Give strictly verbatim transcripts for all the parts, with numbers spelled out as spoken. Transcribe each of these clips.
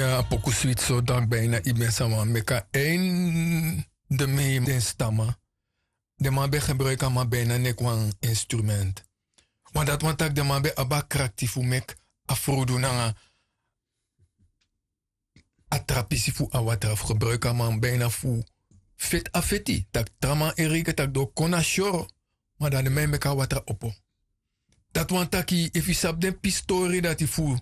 Ja, poku sweet zo dan bijna ik ben sama meka een de mee den stamma. De man be gebruiken maar bijna nek een instrument. Want dat want ik de man be aba krakti fu mek afrodu nanga atrapisi fu awatra gebruiken man bijna fu fit afeti. Tak trama erike tak do kona shoro. Maar dan de mij meka watra oppo. Dat want taki if you sab den pistori dat i fu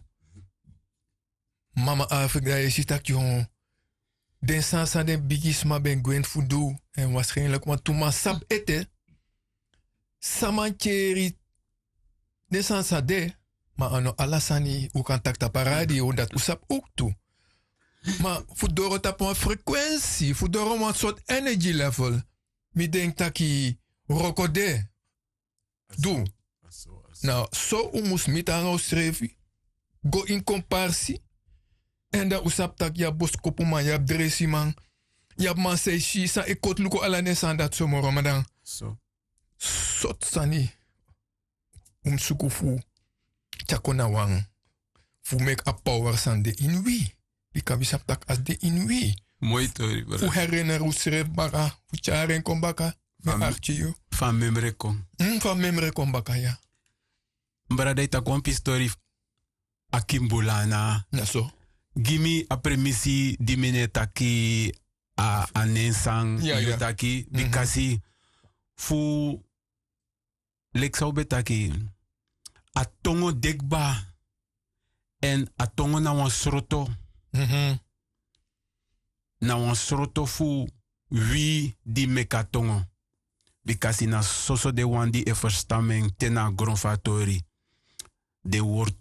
Mama Afrika je ziet dat je den sansa den bigis ma ben gwen fudu en waarschijnlijk want toen ma sap ete samantjeri den sansa de ma ano alasani u kan takta paradi o dat usap ook toe. Maar fudoro tap een frequentie, fudoro een soort energy level. Mi denk dat ki rokode doe. Nou, zo u moest met aan schrijven. Go in comparsie. En dat usap tak ya bos kopu man, ya dresi man. Ya man say shi sa ekot luko ala nesan dat somo ramadan. So. Sot sani. Um suku fu. Chakona wang. Fu make a power san de inwi. Bika bisap tak as de inwi. Mooi tori. Fu herinner u schreef baka. Fu charen kom baka. Van archie Van memre kom. Mm, van memre kom baka ya. Mbara de ta kom pistori. Akimbulana. Na so. Gimi a premisi di mene taki a anensang ja, ja. taki bikasi fu leksau betaki a tongo dekba en a tongo na wan sroto mm-hmm. na wan sroto fu wi di meka tongo bikasi na soso de wan di e verstaming tena gronfatori de woord